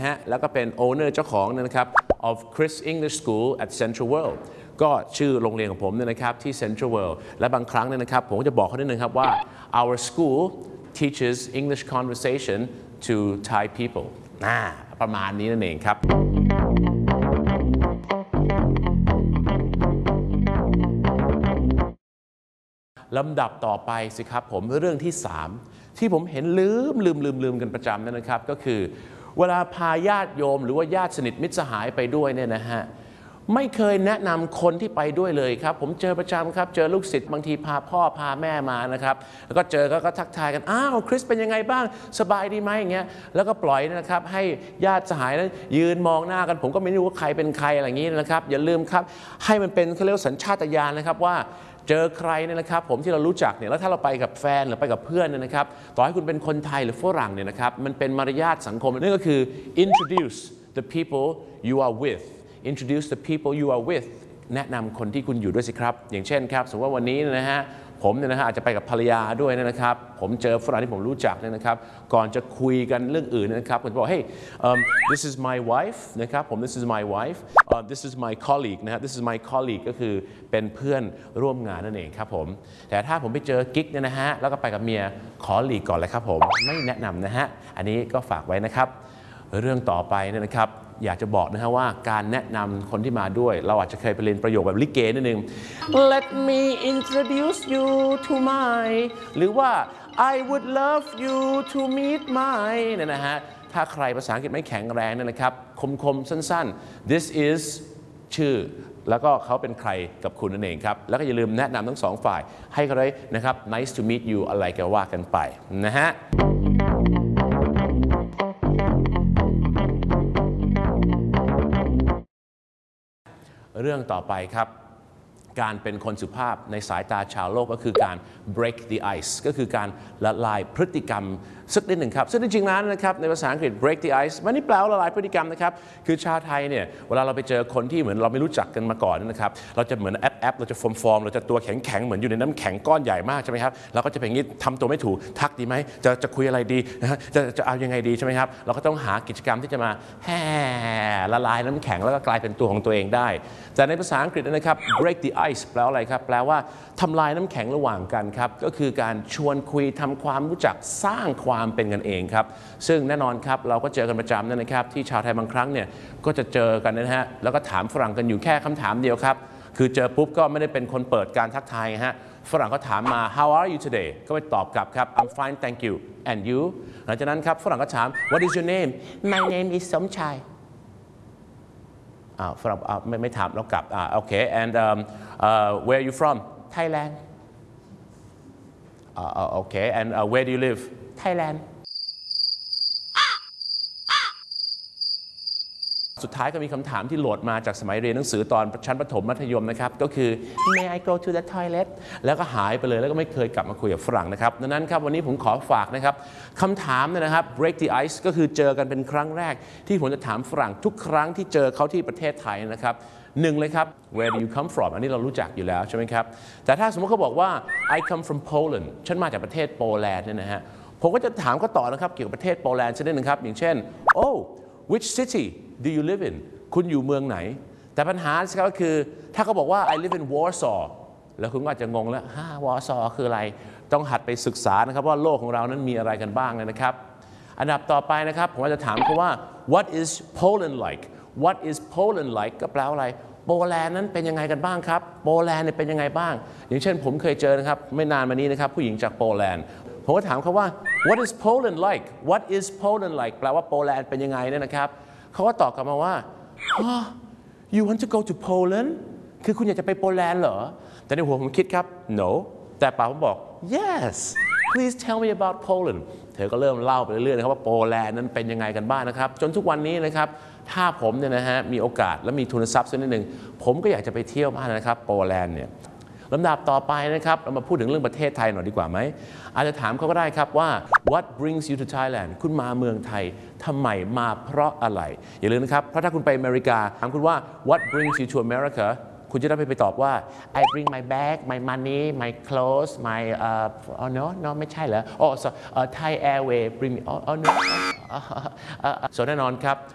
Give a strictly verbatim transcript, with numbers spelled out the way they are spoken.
นะฮะแล้วก็เป็น owner เจ้าของนะครับ of Chris English School at Central World ก็ชื่อโรงเรียนของผมเนี่ยนะครับที่ Central World และบางครั้งเนี่ยนะครับผมก็จะบอกเขานิดนึงครับว่า our school teaches English conversation to Thai people น่าประมาณนี้นั่นเองครับลำดับต่อไปสิครับผมเรื่องที่สามที่ผมเห็นลืมลืมลืมลืมกันประจำนั่นนะครับก็คือเวลาพาญาติโยมหรือว่าญาติสนิทมิตรสหายไปด้วยเนี่ยนะฮะไม่เคยแนะนำคนที่ไปด้วยเลยครับผมเจอประจำครับเจอลูกศิษย์บางทีพาพ่อพาแม่มานะครับแล้วก็เจอก็ทักทายกันอ้าวคริสเป็นยังไงบ้างสบายดีไหมอย่างเงี้ยแล้วก็ปล่อยนะครับให้ญาติสหายนั้นยืนมองหน้ากันผมก็ไม่รู้ว่าใครเป็นใครอะไรอย่างนี้นะครับอย่าลืมครับให้มันเป็นเขาเรียกสัญชาตญาณนะครับว่าเจอใครเนี่ยนะครับผมที่เรารู้จักเนี่ยแล้วถ้าเราไปกับแฟนหรือไปกับเพื่อนเนี่ยนะครับต่อให้คุณเป็นคนไทยหรือฝรั่งเนี่ยนะครับมันเป็นมารยาทสังคมนั่นก็คือ introduce the people you are with introduce the people you are with แนะนำคนที่คุณอยู่ด้วยสิครับอย่างเช่นครับสมมติว่าวันนี้นะฮะผมเนี่ยนะฮะอาจจะไปกับภรรยาด้วยนะครับผมเจอฝรั่งที่ผมรู้จักเนี่ยนะครับก่อนจะคุยกันเรื่องอื่นนะครับผมจะบอก hey um, this is my wife นะครับผม this is my wife uh, this is my colleague นะฮะ this is my colleague ก็คือเป็นเพื่อนร่วมงานนั่นเองครับผมแต่ถ้าผมไปเจอกิ๊กเนี่ยนะฮะแล้วก็ไปกับเมียขอหลีกก่อนเลยครับผมไม่แนะนำนะฮะอันนี้ก็ฝากไว้นะครับเรื่องต่อไปเนี่ยนะครับอยากจะบอกนะฮะว่าการแนะนำคนที่มาด้วยเราอาจจะเคยไปเรียนประโยคแบบลิเกนิดนึง Let me introduce you to my หรือว่า I would love you to meet my เนี่ยนะฮะถ้าใครภาษาอังกฤษไม่แข็งแรงเนี่ยนะครับคมๆสั้นๆ this is ชื่อแล้วก็เขาเป็นใครกับคุณนั่นเองครับแล้วก็อย่าลืมแนะนำทั้งสองฝ่ายให้เขาได้นะครับ nice to meet you อะไรก็ว่ากันไปนะฮะเรื่องต่อไปครับการเป็นคนสุภาพในสายตาชาวโลกก็คือการ break the ice ก็คือการละลายพฤติกรรมสักนิดหนึ่งครับซึ่งจริงๆแล้วนะครับในภาษาอังกฤษ break the ice ไม่ได้แปลว่าละลายพฤติกรรมนะครับคือชาวไทยเนี่ยเวลาเราไปเจอคนที่เหมือนเราไม่รู้จักกันมาก่อนนะครับเราจะเหมือนแอปแอปเราจะฟอร์มฟอร์มเราจะตัวแข็งแข็งเหมือนอยู่ในน้ำแข็งก้อนใหญ่มากใช่ไหมครับเราก็จะเป็นอย่างนี้ทำตัวไม่ถูกทักดีไหมจะจะคุยอะไรดีนะฮะจะจะเอายังไงดีใช่ไหมครับเราก็ต้องหากิจกรรมที่จะมาแห่ละลายน้ำแข็งแล้วก็กลายเป็นตัวของตัวเองได้แต่ในภาษาอังกฤษนะครับ break the ice แปลว่าอะไรครับแปลว่าทำลายน้ำแข็งระหว่างกันครับก็คือการชวนคุยทำความรู้จักสร้างความเป็นกันเองครับซึ่งแน่นอนครับเราก็เจอกันประจำนั่นนะครับที่ชาวไทยบางครั้งเนี่ยก็จะเจอกันนะฮะแล้วก็ถามฝรั่งกันอยู่แค่คำถามเดียวครับคือเจอปุ๊บก็ไม่ได้เป็นคนเปิดการทักทายฮะฝรั่งก็ถามมา how are you today ก็ไปตอบกลับครับ I'm fine thank you and you หลังจากนั้นครับฝรั่งก็ถาม what is your name my name is สมชายอ่าฝรั่งไม่ไม่ถามแล้วกลับอ่าโอเค and um, uh, where are you from Thailand อ่าโอเค and uh, where do you live Thailand สุดท้ายก็มีคำถามที่โหลดมาจากสมัยเรียนหนังสือตอนชั้นประถมมัธยมนะครับก็คือ May I go to the toilet แล้วก็หายไปเลยแล้วก็ไม่เคยกลับมาคุยกับฝรั่งนะครับดังนั้นครับวันนี้ผมขอฝากนะครับคำถามเนี่ยนะครับ break the ice ก็คือเจอกันเป็นครั้งแรกที่ผมจะถามฝรั่งทุกครั้งที่เจอเขาที่ประเทศไทยนะครับหนึ่งเลยครับ where do you come from อันนี้เรารู้จักอยู่แล้วใช่ไหมครับแต่ถ้าสมมติเขาบอกว่า I come from Poland ฉันมาจากประเทศโปแลนด์เนี่ยนะฮะผมก็จะถามเขาต่อนะครับเกี่ยวกับประเทศโปแลนด์ชนิดหนึ่งครับอย่างเช่น oh which city do you live in คุณอยู่เมืองไหนแต่ปัญหาก็คือถ้าเขาบอกว่า I live in Warsaw แล้วคุณก็อาจจะงงแล้วฮ่า Warsaw คืออะไรต้องหัดไปศึกษานะครับว่าโลกของเรานั้นมีอะไรกันบ้างเลยนะครับอันดับต่อไปนะครับผมจะถามเขาว่า what is Poland like what is Poland like ก็แปลว่าอะไรโปแลนด์นั้นเป็นยังไงกันบ้างครับโปแลนด์เนี่ยเป็นยังไงบ้างอย่างเช่นผมเคยเจอนะครับไม่นานมานี้นะครับผู้หญิงจากโปแลนด์ผมก็ถามเขาว่า what is Poland like what is Poland like แปลว่าโปแลนด์เป็นยังไงเนี่ยนะครับเขาก็ตอบกลับมาว่า oh, you want to go to Poland คือคุณอยากจะไปโปแลนด์เหรอแต่ในหัวผมคิดครับ no แต่ปากผมบอก yes please tell me about Poland เธอก็เริ่มเล่าไปเรื่อยๆนะครับว่าโปแลนด์นั้นเป็นยังไงกันบ้างนะครับจนทุกวันนี้นะครับถ้าผมเนี่ยนะฮะมีโอกาสและมีทุนทรัพย์สักนิดหนึ่งผมก็อยากจะไปเที่ยวมากนะครับโปแลนด์เนี่ยลำดับต่อไปนะครับเรามาพูดถึงเรื่องประเทศไทยหน่อยดีกว่าไหมอาจจะถามเขาก็ได้ครับว่า what brings you to Thailand คุณมาเมืองไทยทำไมมาเพราะอะไรอย่าลืมนะครับเพราะถ้าคุณไปอเมริกาถามคุณว่า what brings you to America คุณจะได้ไปตอบว่า I bring my bag my money my clothes my uh oh no no ไม่ใช่เหรอ oh so uh, Thai Airways bring me oh, oh no ส่วนแน่นอนครับ